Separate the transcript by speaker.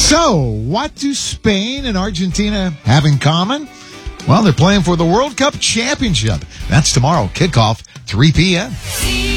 Speaker 1: So, what do Spain and Argentina have in common? Well, they're playing for the World Cup Championship. That's tomorrow, kickoff, 3 p.m.